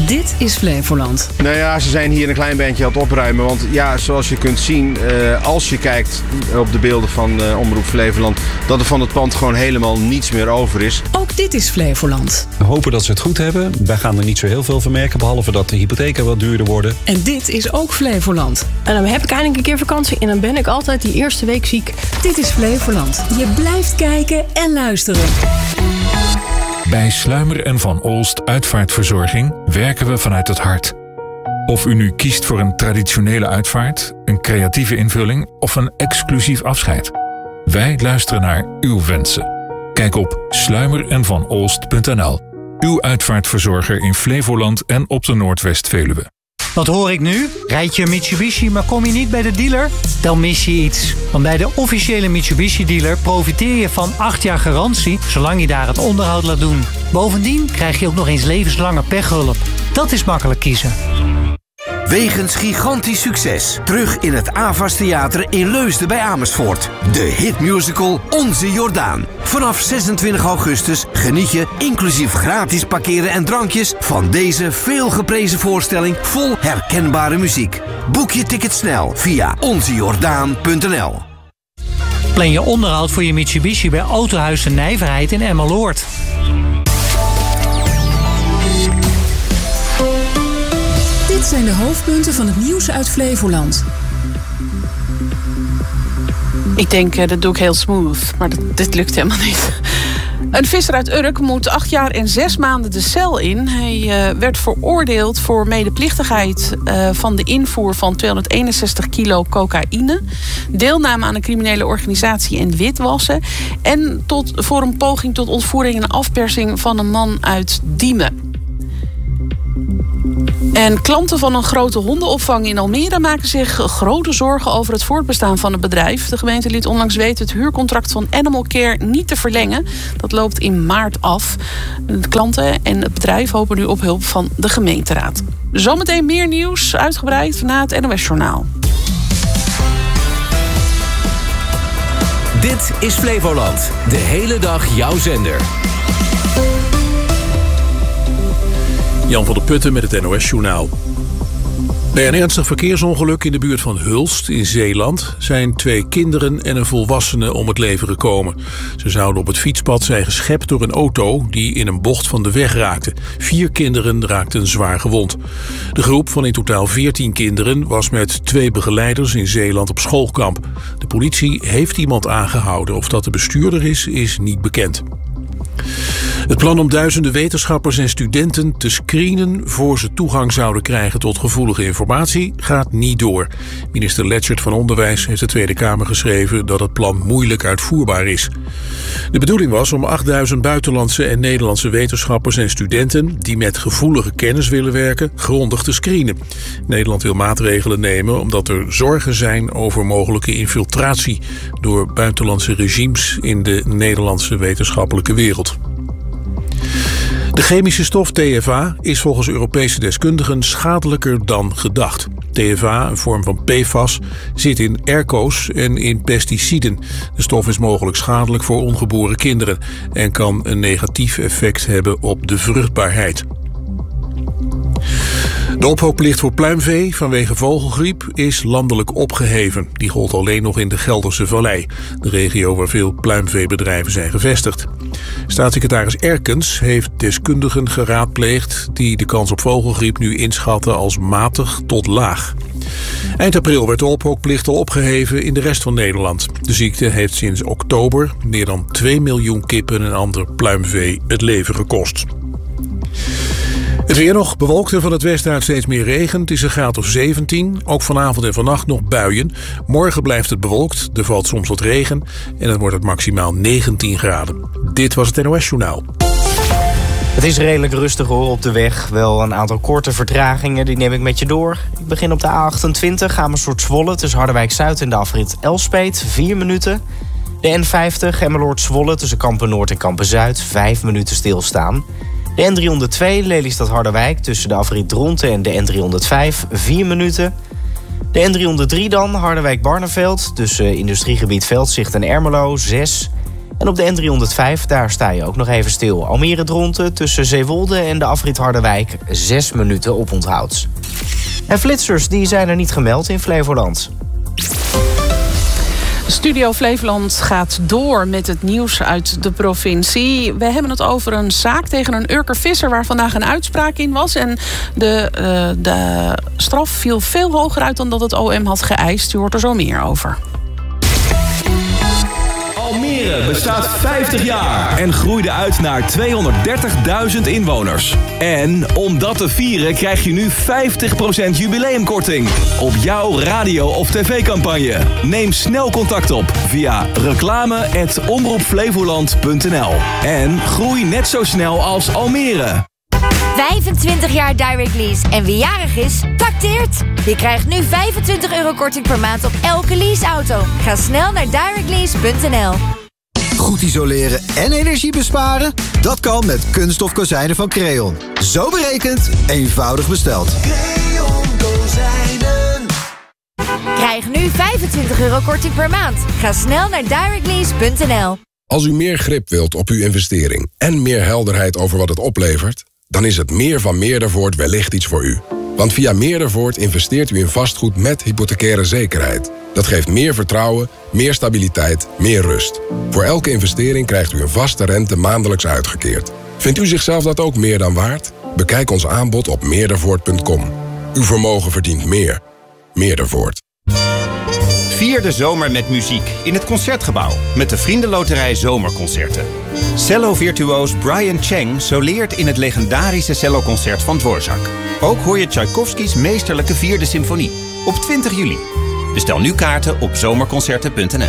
Dit is Flevoland. Nou ja, ze zijn hier een klein beetje aan het opruimen. Want ja, zoals je kunt zien, als je kijkt op de beelden van Omroep Flevoland, dat er van het pand gewoon helemaal niets meer over is. Ook dit is Flevoland. We hopen dat ze het goed hebben. Wij gaan er niet zo heel veel van merken, behalve dat de hypotheken wat duurder worden. En dit is ook Flevoland. En dan heb ik eindelijk een keer vakantie en dan ben ik altijd die eerste week ziek. Dit is Flevoland. Je blijft kijken en luisteren. Bij Sluimer en Van Olst Uitvaartverzorging werken we vanuit het hart. Of u nu kiest voor een traditionele uitvaart, een creatieve invulling of een exclusief afscheid. Wij luisteren naar uw wensen. Kijk op sluimerenvanolst.nl. Uw uitvaartverzorger in Flevoland en op de Noordwest-Veluwe. Wat hoor ik nu? Rijd je een Mitsubishi, maar kom je niet bij de dealer? Dan mis je iets. Want bij de officiële Mitsubishi-dealer profiteer je van 8 jaar garantie, zolang je daar het onderhoud laat doen. Bovendien krijg je ook nog eens levenslange pechhulp. Dat is makkelijk kiezen. Wegens gigantisch succes. Terug in het Avas Theater in Leusden bij Amersfoort. De hitmusical Onze Jordaan. Vanaf 26 augustus geniet je, inclusief gratis parkeren en drankjes, van deze veelgeprezen voorstelling vol herkenbare muziek. Boek je ticket snel via onzejordaan.nl. Plan je onderhoud voor je Mitsubishi bij Autohuis de Nijverheid in Emmeloord. Dit zijn de hoofdpunten van het nieuws uit Flevoland. Ik denk, dat doe ik heel smooth, maar dit lukt helemaal niet. Een visser uit Urk moet 8 jaar en 6 maanden de cel in. Hij werd veroordeeld voor medeplichtigheid van de invoer van 261 kilo cocaïne, deelname aan een criminele organisatie en witwassen, en voor een poging tot ontvoering en afpersing van een man uit Diemen. En klanten van een grote hondenopvang in Almere maken zich grote zorgen over het voortbestaan van het bedrijf. De gemeente liet onlangs weten het huurcontract van Animal Care niet te verlengen. Dat loopt in maart af. De klanten en het bedrijf hopen nu op hulp van de gemeenteraad. Zometeen meer nieuws, uitgebreid na het NOS-journaal. Dit is Flevoland. De hele dag jouw zender. Jan van der Putten met het NOS-journaal. Bij een ernstig verkeersongeluk in de buurt van Hulst in Zeeland zijn 2 kinderen en een volwassene om het leven gekomen. Ze zouden op het fietspad zijn geschept door een auto die in een bocht van de weg raakte. 4 kinderen raakten zwaar gewond. De groep van in totaal 14 kinderen was met 2 begeleiders in Zeeland op schoolkamp. De politie heeft iemand aangehouden. Of dat de bestuurder is niet bekend. Het plan om duizenden wetenschappers en studenten te screenen voor ze toegang zouden krijgen tot gevoelige informatie gaat niet door. Minister Leschert van Onderwijs heeft de Tweede Kamer geschreven dat het plan moeilijk uitvoerbaar is. De bedoeling was om 8000 buitenlandse en Nederlandse wetenschappers en studenten die met gevoelige kennis willen werken grondig te screenen. Nederland wil maatregelen nemen omdat er zorgen zijn over mogelijke infiltratie door buitenlandse regimes in de Nederlandse wetenschappelijke wereld. De chemische stof TFA is volgens Europese deskundigen schadelijker dan gedacht. TFA, een vorm van PFAS, zit in airco's en in pesticiden. De stof is mogelijk schadelijk voor ongeboren kinderen en kan een negatief effect hebben op de vruchtbaarheid. De ophooplicht voor pluimvee vanwege vogelgriep is landelijk opgeheven. Die gold alleen nog in de Gelderse Vallei, de regio waar veel pluimveebedrijven zijn gevestigd. Staatssecretaris Erkens heeft deskundigen geraadpleegd die de kans op vogelgriep nu inschatten als matig tot laag. Eind april werd de ophoopplicht al opgeheven in de rest van Nederland. De ziekte heeft sinds oktober meer dan 2 miljoen kippen en ander pluimvee het leven gekost. Het weer nog bewolkt en van het westen uit steeds meer regen. Het is een graad of 17. Ook vanavond en vannacht nog buien. Morgen blijft het bewolkt. Er valt soms wat regen. En dan wordt het maximaal 19 graden. Dit was het NOS-journaal. Het is redelijk rustig hoor op de weg. Wel een aantal korte vertragingen, die neem ik met je door. Ik begin op de A28, Amersfoort-Zwolle tussen Harderwijk-Zuid en de afrit Elspeet, 4 minuten. De N50, Emmeloord-Zwolle tussen Kampen-Noord en Kampen-Zuid, 5 minuten stilstaan. De N302, Lelystad-Harderwijk tussen de afrit Dronten en de N305, 4 minuten. De N303 dan, Harderwijk-Barneveld tussen industriegebied Veldzicht en Ermelo, 6. En op de N305, daar sta je ook nog even stil. Almere-Dronten tussen Zeewolde en de afrit Harderwijk 6 minuten oponthoud. En flitsers die zijn er niet gemeld in Flevoland. Studio Flevoland gaat door met het nieuws uit de provincie. We hebben het over een zaak tegen een Urker visser waar vandaag een uitspraak in was. En de straf viel veel hoger uit dan dat het OM had geëist. U hoort er zo meer over. Almere bestaat 50 jaar en groeide uit naar 230.000 inwoners. En om dat te vieren krijg je nu 50% jubileumkorting op jouw radio- of tv-campagne. Neem snel contact op via reclame@omroepflevoland.nl. En groei net zo snel als Almere. 25 jaar Direct Lease en wie jarig is, tacteert. Je krijgt nu €25 korting per maand op elke leaseauto. Ga snel naar directlease.nl. Goed isoleren en energie besparen? Dat kan met kunststof kozijnen van Creon. Zo berekend, eenvoudig besteld. Creon kozijnen. Krijg nu €25 korting per maand. Ga snel naar directlease.nl. Als u meer grip wilt op uw investering en meer helderheid over wat het oplevert, dan is het meer van Meerdervoort wellicht iets voor u. Want via Meerdervoort investeert u in vastgoed met hypothecaire zekerheid. Dat geeft meer vertrouwen, meer stabiliteit, meer rust. Voor elke investering krijgt u een vaste rente maandelijks uitgekeerd. Vindt u zichzelf dat ook meer dan waard? Bekijk ons aanbod op meerdervoort.com. Uw vermogen verdient meer. Meerdervoort. Vier de zomer met muziek in het Concertgebouw met de Vriendenloterij Zomerconcerten. Cello-virtuoos Brian Cheng soleert in het legendarische celloconcert van Dvorak. Ook hoor je Tchaikovskys meesterlijke 4e symfonie op 20 juli. Bestel nu kaarten op zomerconcerten.nl.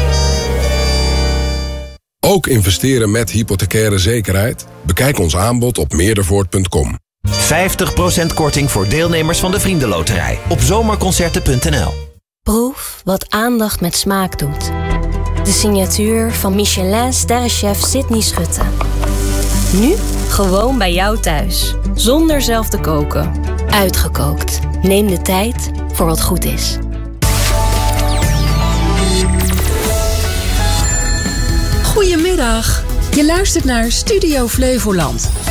Ook investeren met hypothecaire zekerheid? Bekijk ons aanbod op meerdervoort.com. 50% korting voor deelnemers van de Vriendenloterij op zomerconcerten.nl. Proef wat aandacht met smaak doet. De signatuur van Michelin-sterrenchef Sydney Schutte. Nu gewoon bij jou thuis. Zonder zelf te koken. Uitgekookt. Neem de tijd voor wat goed is. Goedemiddag. Je luistert naar Studio Flevoland.